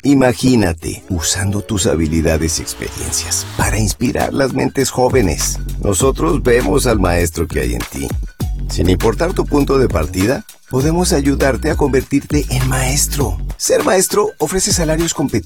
Imagínate usando tus habilidades y experiencias para inspirar las mentes jóvenes. Nosotros vemos al maestro que hay en ti. Sin importar tu punto de partida, podemos ayudarte a convertirte en maestro. Ser maestro ofrece salarios competitivos